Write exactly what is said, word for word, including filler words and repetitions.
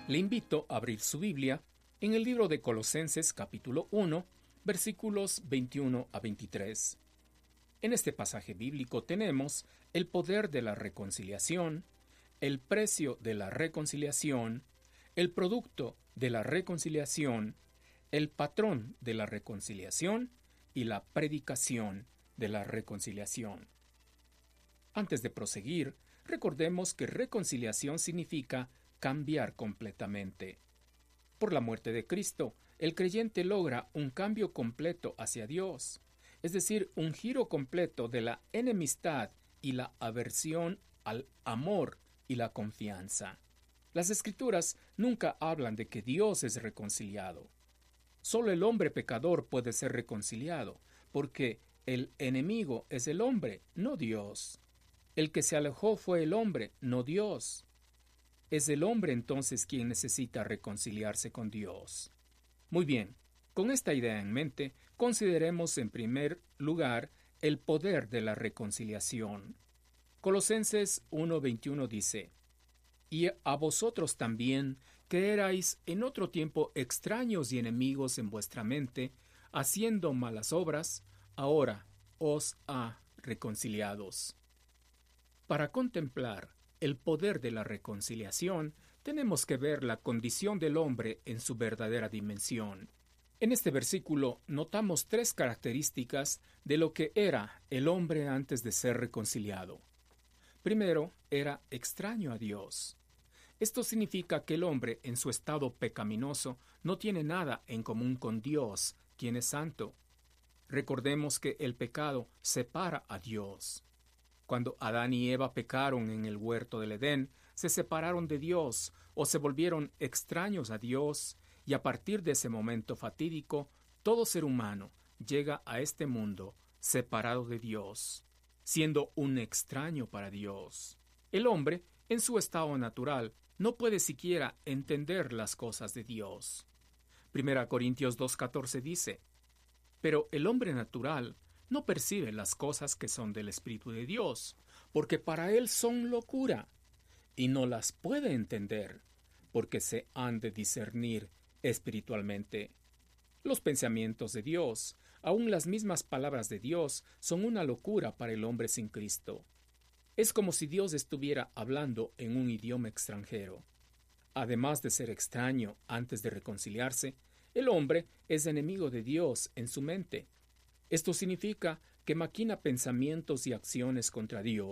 Le invito a abrir su Biblia en el libro de Colosenses capítulo uno, versículos veintiuno a veintitrés. En este pasaje bíblico tenemos el poder de la reconciliación, el precio de la reconciliación, el producto de la reconciliación, el patrón de la reconciliación y la predicación de la reconciliación. Antes de proseguir, recordemos que reconciliación significa cambiar completamente. Por la muerte de Cristo, el creyente logra un cambio completo hacia Dios, es decir, un giro completo de la enemistad y la aversión al amor y la confianza. Las Escrituras nunca hablan de que Dios es reconciliado. Solo el hombre pecador puede ser reconciliado, porque el enemigo es el hombre, no Dios. El que se alejó fue el hombre, no Dios. Es el hombre entonces quien necesita reconciliarse con Dios. Muy bien, con esta idea en mente, consideremos en primer lugar el poder de la reconciliación. Colosenses uno veintiuno dice: Y a vosotros también, que erais en otro tiempo extraños y enemigos en vuestra mente, haciendo malas obras, ahora os ha reconciliados. Para contemplar el poder de la reconciliación, tenemos que ver la condición del hombre en su verdadera dimensión. En este versículo notamos tres características de lo que era el hombre antes de ser reconciliado. Primero, era extraño a Dios. Esto significa que el hombre, en su estado pecaminoso, no tiene nada en común con Dios, quien es santo. Recordemos que el pecado separa a Dios. Cuando Adán y Eva pecaron en el huerto del Edén, se separaron de Dios o se volvieron extraños a Dios, y a partir de ese momento fatídico, todo ser humano llega a este mundo separado de Dios, siendo un extraño para Dios. El hombre, en su estado natural, no puede siquiera entender las cosas de Dios. Primera Corintios dos catorce dice: Pero el hombre natural no percibe las cosas que son del Espíritu de Dios, porque para él son locura, y no las puede entender, porque se han de discernir espiritualmente. Los pensamientos de Dios, aun las mismas palabras de Dios, son una locura para el hombre sin Cristo. Es como si Dios estuviera hablando en un idioma extranjero. Además de ser extraño antes de reconciliarse, el hombre es enemigo de Dios en su mente. Esto significa que maquina pensamientos y acciones contra Dios.